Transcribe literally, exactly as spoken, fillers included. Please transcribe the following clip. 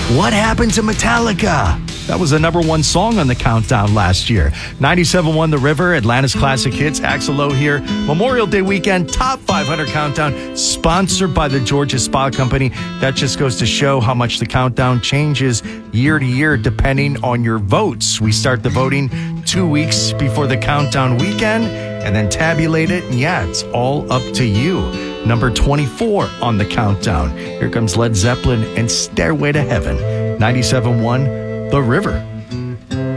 What Happened to Metallica? That was the number one song on the countdown last year. ninety-seven point one The River, Atlanta's Classic Hits, Axl Low here. Memorial Day weekend, Top five hundred Countdown, sponsored by the Georgia Spa Company. That just goes to show how much the countdown changes year to year depending on your votes. We start the voting two weeks before the countdown weekend and then tabulate it. And yeah, it's all up to you. Number twenty-four on the countdown. Here comes Led Zeppelin and Stairway to Heaven. ninety-seven point one The River.